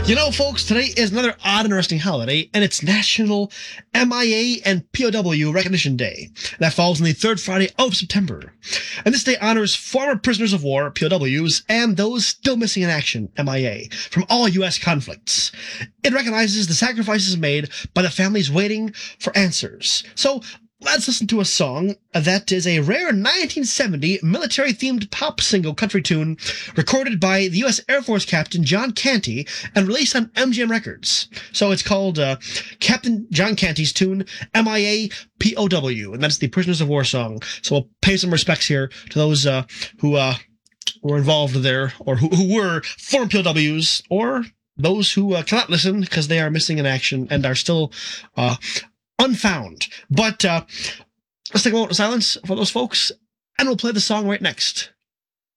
You know, folks, today is another odd and interesting holiday, and it's National MIA and POW Recognition Day. That falls on the third Friday of September. And this day honors former prisoners of war, POWs, and those still missing in action, MIA, from all U.S. conflicts. It recognizes the sacrifices made by the families waiting for answers. So, let's listen to a song that is a rare 1970 military-themed pop single country tune recorded by the U.S. Air Force Captain John Canty and released on MGM Records. So it's called Captain John Canty's tune, MIA POW, and that's the Prisoners of War song. So we'll pay some respects here to those who were involved there, or who were former POWs, or those who cannot listen because they are missing in action and are still unfound. But let's take a moment of silence for those folks, and we'll play the song right next.